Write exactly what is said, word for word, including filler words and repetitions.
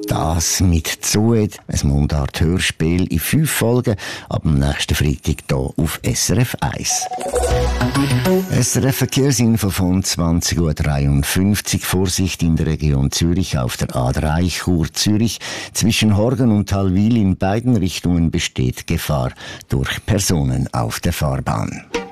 Das mit Zoet, ein Mundart-Hörspiel in fünf Folgen, ab dem nächsten Freitag hier auf S R F eins. S R F Verkehrsinfo von zwanzig Uhr dreiundfünfzig. Vorsicht in der Region Zürich auf der A drei Chur Zürich. Zwischen Horgen und Talwil in beiden Richtungen besteht Gefahr durch Personen auf der Fahrbahn.